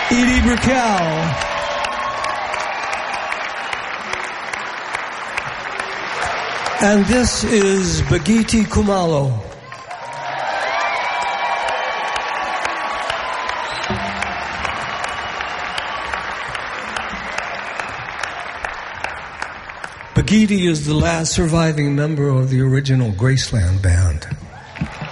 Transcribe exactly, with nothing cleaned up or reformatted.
Edie Brickell. And this is Bagiti Kumalo. Bagiti is the last surviving member of the original Graceland band.